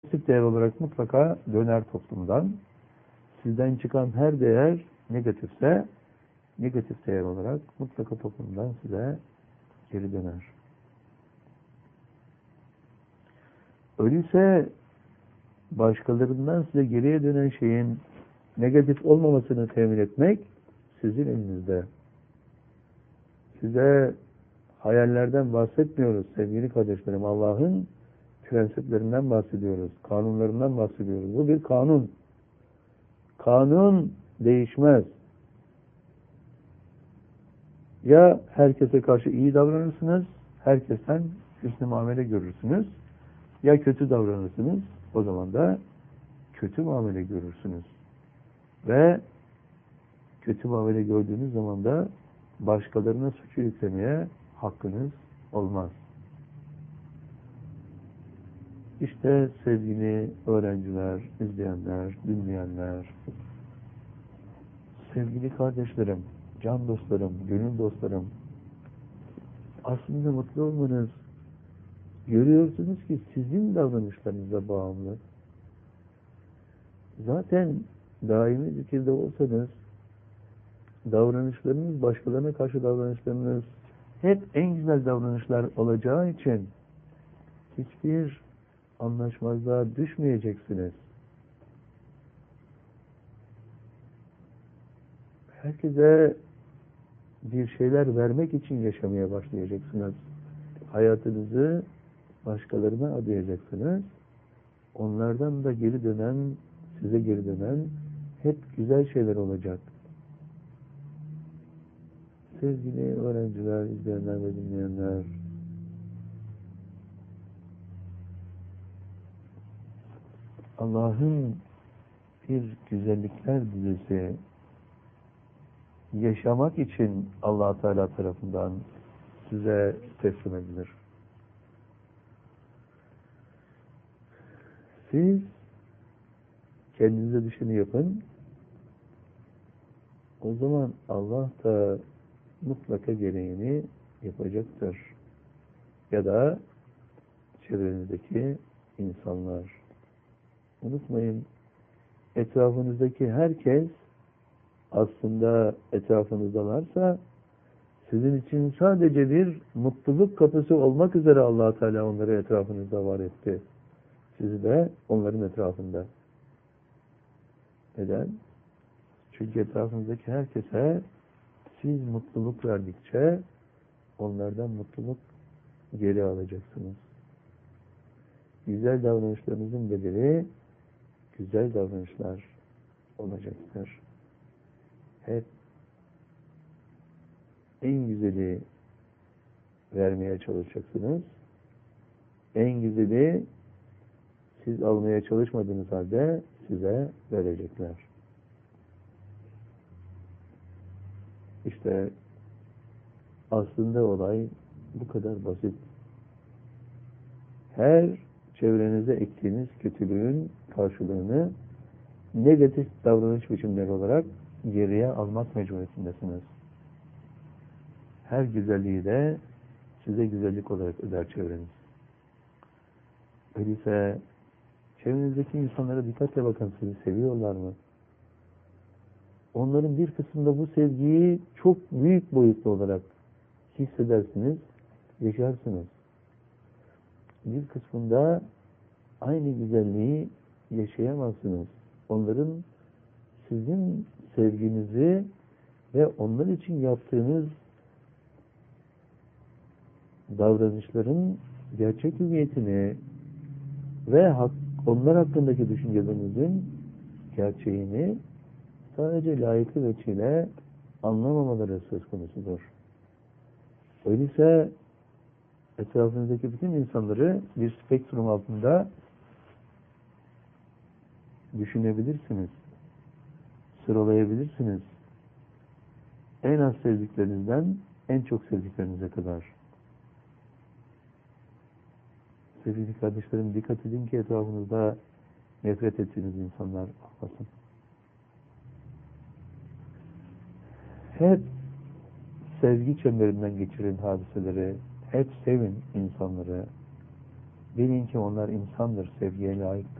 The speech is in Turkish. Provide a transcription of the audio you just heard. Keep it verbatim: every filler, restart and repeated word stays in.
Pozitif değer olarak mutlaka döner toplumdan. Sizden çıkan her değer negatifse, negatif değer olarak mutlaka toplumdan size geri döner. Öyleyse başkalarından size geriye dönen şeyin negatif olmamasını temin etmek sizin elinizde. Size hayallerden bahsetmiyoruz sevgili kardeşlerim. Allah'ın prensiplerinden bahsediyoruz. Kanunlarından bahsediyoruz. Bu bir kanun. Kanun değişmez. Ya herkese karşı iyi davranırsınız, herkesten hüsnü muamele görürsünüz. Ya kötü davranırsınız, o zaman da kötü muamele görürsünüz. Ve kötü muamele gördüğünüz zaman da başkalarına suçu yüklemeye hakkınız olmaz. İşte sevgili öğrenciler, izleyenler, dinleyenler, sevgili kardeşlerim, can dostlarım, gönül dostlarım, aslında mutlu olmanız, görüyorsunuz ki sizin davranışlarınıza bağımlı. Zaten daimi zikirde olsanız, davranışlarınız, başkalarına karşı davranışlarınız hep en güzel davranışlar olacağı için hiçbir anlaşmazlığa düşmeyeceksiniz. Herkese bir şeyler vermek için yaşamaya başlayacaksınız. Hayatınızı başkalarına adayacaksınız. Onlardan da geri dönen, size geri dönen hep güzel şeyler olacak. Sevgili öğrenciler, izleyenler ve dinleyenler, Allah'ın bir güzellikler dizisi yaşamak için Allah Teala tarafından size teslim edilir. Siz kendinize düşeni yapın. O zaman Allah da mutlaka gereğini yapacaktır. Ya da çevrenizdeki insanlar. Unutmayın, etrafınızdaki herkes aslında etrafınızdalarsa sizin için sadece bir mutluluk kapısı olmak üzere Allah Teala onları etrafınızda var etti. Sizi de onların etrafında. Neden? Çünkü etrafınızdaki herkese siz mutluluk verdikçe onlardan mutluluk geri alacaksınız. Güzel davranışlarınızın bedeli güzel davranışlar olacaktır. Hep en güzeli vermeye çalışacaksınız. En güzeli siz almaya çalışmadığınız halde size verecekler. İşte aslında olay bu kadar basit. Her çevrenize ektiğiniz kötülüğün karşılığını negatif davranış biçimleri olarak geriye almak mecburiyetindesiniz. Her güzelliği de size güzellik olarak öder çevreniz. Öyleyse çevrenizdeki insanlara dikkatle bakın, sizi seviyorlar mı? Onların bir kısmında bu sevgiyi çok büyük boyutlu olarak hissedersiniz, yaşarsınız. Bir kısmında aynı güzelliği yaşayamazsınız. Onların sizin sevginizi ve onlar için yaptığınız davranışların gerçek hüviyetini ve hak, onlar hakkındaki düşüncelerinizin gerçeğini sadece layıkı veçile anlamamaları söz konusudur. Öyleyse etrafınızdaki bütün insanları bir spektrum altında düşünebilirsiniz. Sıralayabilirsiniz. En az sevdiklerinizden en çok sevdiklerinize kadar. Sevgili kardeşlerim, dikkat edin ki etrafınızda nefret ettiğiniz insanlar olmasın. Hep sevgi çemberinden geçirin hadiseleri, hep sevin insanları. Bilin ki onlar insandır, sevgiye layıktır.